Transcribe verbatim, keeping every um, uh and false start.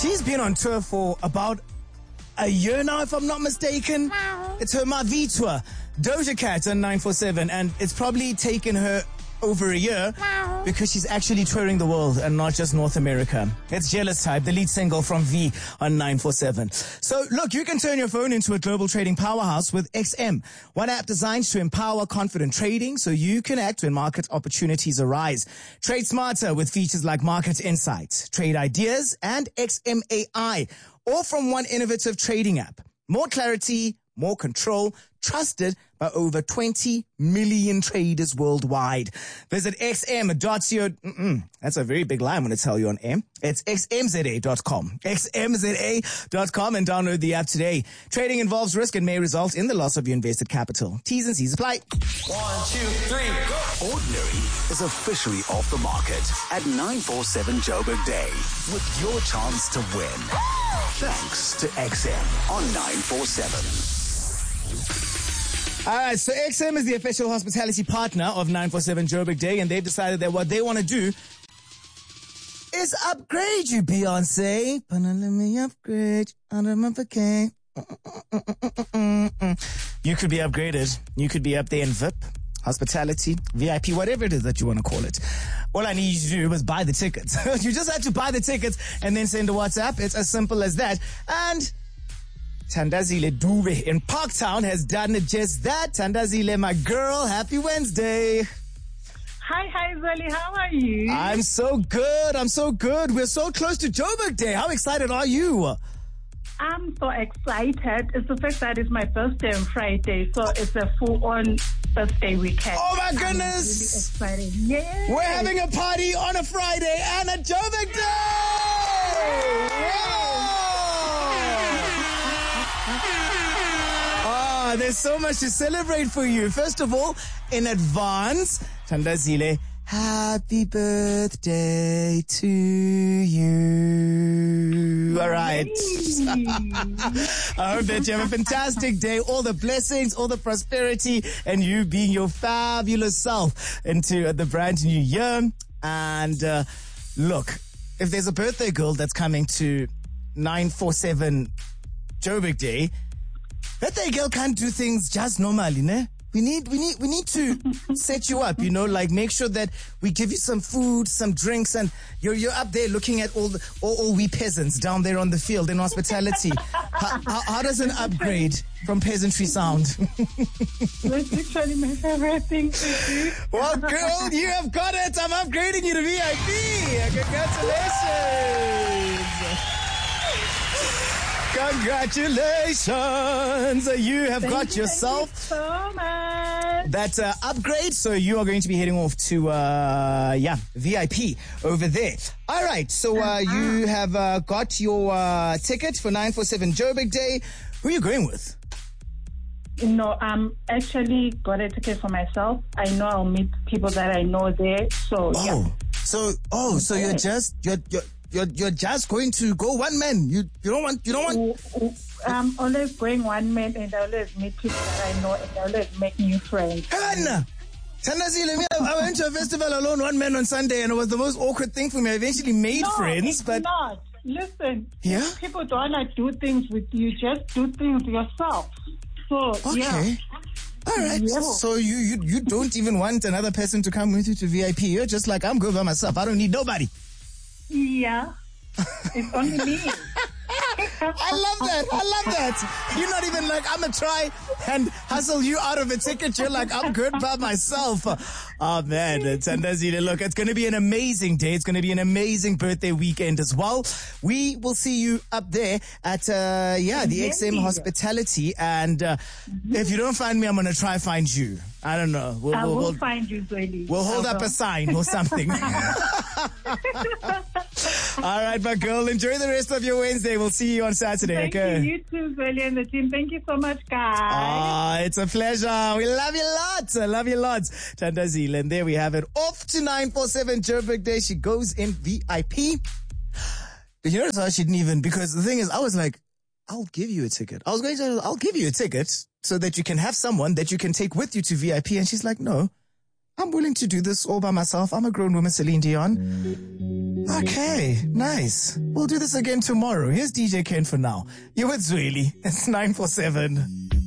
She's been on tour for about a year now, if I'm not mistaken. It's her Mavi tour. Doja Cat on nine four seven, and it's probably taken her over a year because she's actually touring the world and not just North America. It's Jealous Type, the lead single from V on nine four seven. So look, you can turn your phone into a global trading powerhouse with X M, one app designed to empower confident trading so you can act when market opportunities arise. Trade smarter with features like Market Insights, Trade Ideas, and X M A I, all from one innovative trading app. More clarity, more control, trusted by over twenty million traders worldwide. Visit x m dot co. Mm-mm, that's a very big lie I'm going to tell you on air. It's x m z a dot com. x m z a dot com and download the app today. Trading involves risk and may result in the loss of your invested capital. T's and C's apply. One, two, three, go! Ordinary is officially off the market at nine four seven Joburg Day with your chance to win. Thanks to X M on nine four seven. All right, so X M is the official hospitality partner of nine four seven Joburg Day, and they've decided that what they want to do is upgrade you, Beyonce. Let me upgrade. You could be upgraded. You could be up there in V I P, hospitality, V I P, whatever it is that you want to call it. All I need you to do is buy the tickets. You just have to buy the tickets and then send a WhatsApp. It's as simple as that. And Thandazile Dube in Parktown has done just that. Thandazile, my girl, happy Wednesday. Hi, hi, Zweli. How are you? I'm so good. I'm so good. We're so close to Joburg Day. How excited are you? I'm so excited. It's the fact that it's my birthday on Friday, so it's a full-on birthday weekend. Oh, my goodness. I'm really excited. Yes. We're having a party on a Friday and a Joburg Day. Wow. Oh, there's so much to celebrate for you. First of all, in advance, Thandazile, happy birthday to you. All right. I hope that you have a fantastic day. All the blessings, all the prosperity, and you being your fabulous self into the brand new year. And uh, look, if there's a birthday girl that's coming to nine four seven Joburg Day, birthday girl can't do things just normally, ne? We need, we need, we need to set you up, you know, like make sure that we give you some food, some drinks, and you're, you're up there looking at all the, all, all we peasants down there on the field in hospitality. how, how, how does an upgrade from peasantry sound? That's literally my favorite thing to do. Well, girl, you have got it. I'm upgrading you to V I P. Congratulations. Congratulations! You have Thank got you, yourself thank you so much. that uh, upgrade. So you are going to be heading off to, uh, yeah, V I P over there. All right. So uh, you have uh, got your uh, ticket for nine four seven Joburg Day. Who are you going with? No, I'm actually got a ticket for myself. I know I'll meet people that I know there. So, Oh, yeah. so oh, so you're just you're you're you're, you're just going to go one man. You you don't want you don't want. I'm always going one man, and I always meet people that I know, and I always make new friends. Helen! Thandazile, me, I went to a festival alone, one man on Sunday, and it was the most awkward thing for me. I eventually made No, friends, it's but not. Listen, Yeah? if people don't want to do things with you, just do things yourself. So, okay. yeah. All right. Yeah. So you, you you don't even want another person to come with you to V I P. You're just like, I'm good by myself. I don't need nobody. Yeah. It's only me. I love that. I love that. You're not even like, I'm going to try and hustle you out of a ticket. You're like, I'm good by myself. Oh, man. Thandazile, look, it's going to be an amazing day. It's going to be an amazing birthday weekend as well. We will see you up there at, uh, yeah, the X M Hospitality. And uh, if you don't find me, I'm going to try find you. I don't know. We'll, I we'll, will we'll, find you, Zweli. we'll hold I up will. a sign or something. All right, my girl. Enjoy the rest of your Wednesday. We'll see you on Saturday, Thank okay? you, you too, Zweli and the team. Thank you so much, guys. Ah, it's a pleasure. We love you lots. I love you lots. Thandazile. And there we have it. Off to nine four seven Joburg Day. She goes in V I P. You notice how she didn't even, because the thing is, I was like, I'll give you a ticket. I was going to, I'll give you a ticket so that you can have someone that you can take with you to V I P. And she's like, no, I'm willing to do this all by myself. I'm a grown woman, Celine Dion. Okay, nice. We'll do this again tomorrow. Here's D J Ken for now. You're with Zweli. It's nine four seven.